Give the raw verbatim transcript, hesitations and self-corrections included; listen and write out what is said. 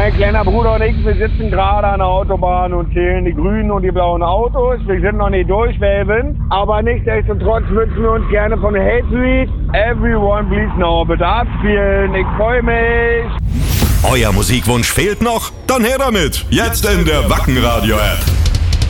mein kleiner Bruder und ich, wir sitzen gerade an der Autobahn und zählen die grünen und die blauen Autos. Wir sind noch nicht durch, Welven. Aber nichtsdestotrotz würden wir uns gerne von Hatebreed Everyone Please Now bitte abspielen. Ich freue mich. Euer Musikwunsch fehlt noch? Dann her damit. Jetzt in der Wacken Radio App.